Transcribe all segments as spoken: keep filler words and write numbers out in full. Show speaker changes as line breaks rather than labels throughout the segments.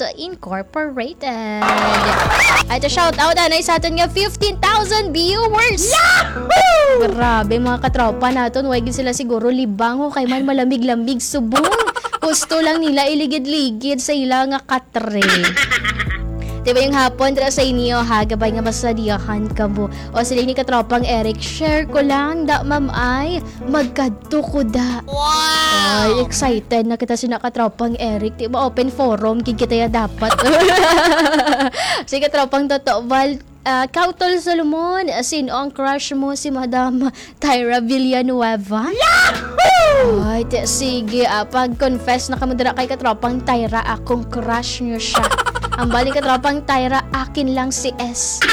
Incorporated. Ito shout out anay sa atin nga fifteen thousand viewers. Yahoo! Grabe mga katropa naton, wag sila siguro libang o kay man malamig-lamig subong. Gusto lang nila iligid-ligid sa ilang nga katre. Diba yung hapon dira sa inyo ha, gabay nga masadiyahan ka mo. O sila ni katropang Eric, share ko lang da ma'am ay magkadto ko da. Wow! Ay, excited na kita sina katropang Eric. Diba open forum, gid kita ya dapat. Si katropang totoo, Val, Uh, Kautol Solomon, sino ang crush mo? Si Madam Tyra Villanueva? Yahoo! Ay, te, sige, uh, pag-confess na kamo dira kay katropang Tyra, akong crush nyo siya. Ang bali katropang Tyra, akin lang si S.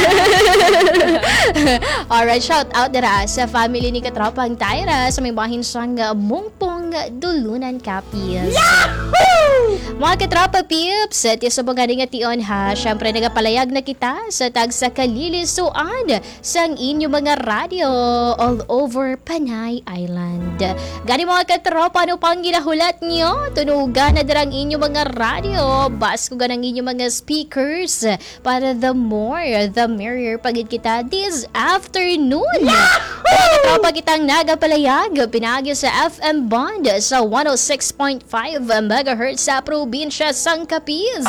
Alright, shout out dira sa family ni katropang Tyra sa may bahin siyang Mungpong Dulunan Capiz. Yahoo! Mga katropa pips, at isa po nga tion ha, syempre nagapalayag na kita sa tag sa kalilisuan sang inyo mga radyo all over Panay Island. Gani mga katropa, ano pang ginahulat nyo? Tunugan na dirang inyo mga radyo, bas ko ganang inyo mga speakers para the more, the merrier pagid kita this afternoon. Mga katropa kitang nagapalayag, pinagi sa F M band sa one oh six point five megahertz sa probinsya sang Capiz.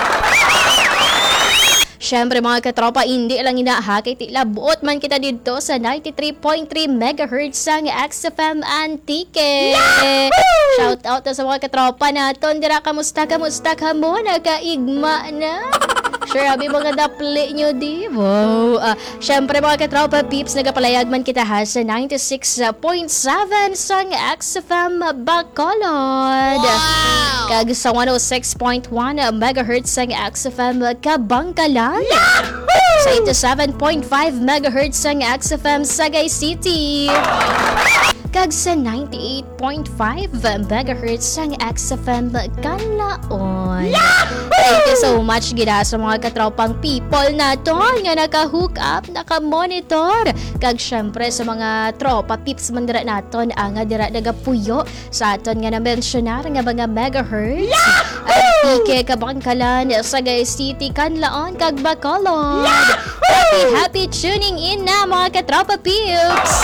Syempre mga katropa, hindi lang inahakay tila buot man kita dito sa ninety-three point three megahertz sang X F M Antique. Shout out na sa mga katropa naton dira, kamusta kamusta ka mo, nakaigma na? Sure, habi mga dapli nyo di. Wow. Uh, Syempre mga katropa peeps, nagapalayag man kita ha sa ninety-six point seven sang X F M Bacolod. Wow. Kag sa one oh six point one megahertz sang X F M Kabangkalan. Yahoo! Sa eighty-seven point five megahertz sang X F M Sagay City. Kag sa ninety-eight point five megahertz sang X F M Canlaon. Thank you so much gida sa mga katropang people naton nga naka-hook up, naka-monitor. Kag syempre sa mga tropa pips man dira naton ang dira nagapuyo sa aton nga na-mentionar nga mga megahertz. Ang P K Kabangkalan, Sagay City, Canlaon, kag Bacolod. Happy happy tuning in na mga katropa pips.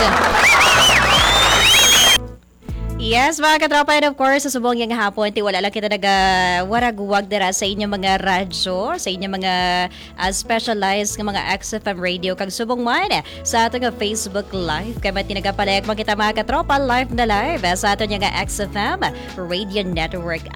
Yes, mga katropa, and of course, sa subong yung hapon, ti wala lang kita nag-warag-wag dira sa inyong mga radyo, sa inyong mga uh, specialized ng mga X F M radio, kag subong man sa ating Facebook Live. Kaya mati nagapalayak mga kita mga katropa, live na live sa ating yung X F M Radio Network